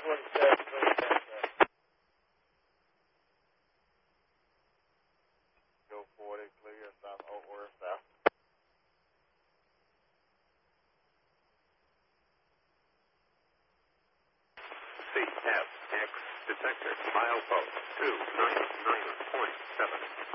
Go 40, clear South Oak Worth South. CFX detector, milepost 299.7.